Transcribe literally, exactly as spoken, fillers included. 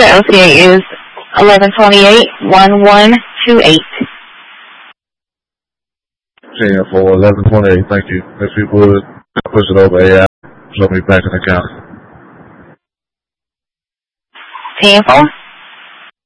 Your L C A is eleven twenty-eight, one one two eight. ten for eleven twenty-eight, thank you. If you would, push it over A I, show me back in the account. ten four.